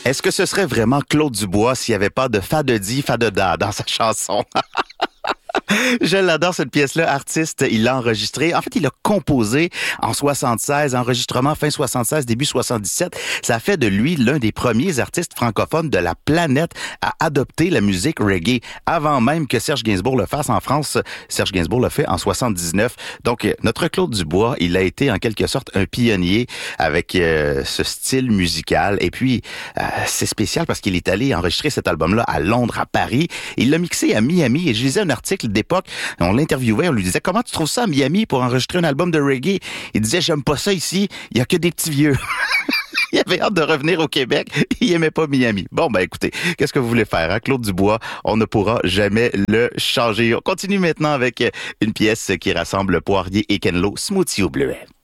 Est-ce que ce serait vraiment Claude Dubois s'il n'y avait pas de fa de di, fa de da dans sa chanson? Je l'adore, cette pièce-là. Artiste, il l'a enregistrée. En fait, il l'a composée en 76, enregistrement fin 76, début 77. Ça fait de lui l'un des premiers artistes francophones de la planète à adopter la musique reggae. Avant même que Serge Gainsbourg le fasse en France, Serge Gainsbourg l'a fait en 79. Donc, notre Claude Dubois, il a été en quelque sorte un pionnier avec ce style musical. Et puis, c'est spécial parce qu'il est allé enregistrer cet album-là à Londres, à Paris. Il l'a mixé à Miami. Et je lisais un article d'époque, on l'interviewait, on lui disait « Comment tu trouves ça à Miami pour enregistrer un album de reggae? » Il disait « J'aime pas ça ici, il y a que des petits vieux. » Il avait hâte de revenir au Québec, il aimait pas Miami. Bon, ben écoutez, qu'est-ce que vous voulez faire, hein? Claude Dubois, on ne pourra jamais le changer. On continue maintenant avec une pièce qui rassemble Poirier et Kenlo, Smoothie au bleuet.